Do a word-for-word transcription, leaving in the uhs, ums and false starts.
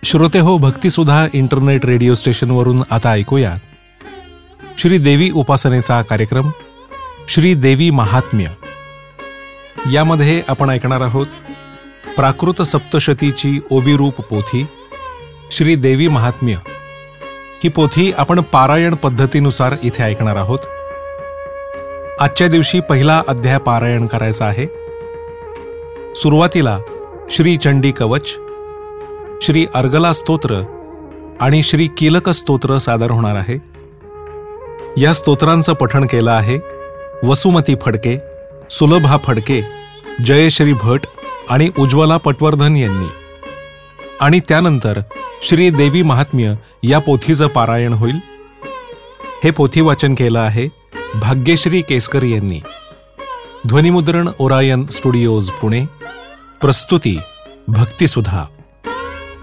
श्रोते हो, भक्तिसुधा internet radio स्टेशनवरून आता ऐकूया श्री देवी उपासनेचा कार्यक्रम श्री देवी महात्म्य. यामध्ये आपण ऐकणार आहोत प्राकृत सप्तशतीची ओविरूप पोथी श्री देवी महात्म्य. ही पोथी आपण पारायण पद्धतीनुसार इथे ऐकणार आहोत. आजच्या दिवशी पहिला अध्याय पारायण करायचा आहे. सुरुवातीला श्री चंडी कवच, श्री अर्गला स्तोत्र आणि श्री कीलक स्तोत्र सादर होणार आहे. या स्तोत्रांचं पठण केलं आहे वसुमती फडके, सुलभा फडके, जयश्री भट आणि उज्ज्वला पटवर्धन यांनी. आणि त्यानंतर श्री देवी महात्म्य या पोथीचं पारायण होईल. हे पोथी वाचन केलं आहे भाग्यश्री केसकर यांनी. ध्वनिमुद्रण ओरायन स्टुडिओज पुणे. प्रस्तुती भक्तिसुधा.